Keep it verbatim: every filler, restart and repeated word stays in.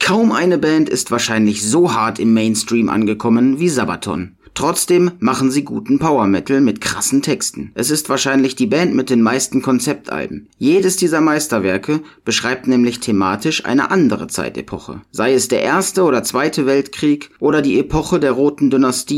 Kaum eine Band ist wahrscheinlich so hart im Mainstream angekommen wie Sabaton. Trotzdem machen sie guten Power Metal mit krassen Texten. Es ist wahrscheinlich die Band mit den meisten Konzeptalben. Jedes dieser Meisterwerke beschreibt nämlich thematisch eine andere Zeitepoche. Sei es der Erste oder Zweite Weltkrieg oder die Epoche der Roten Dynastie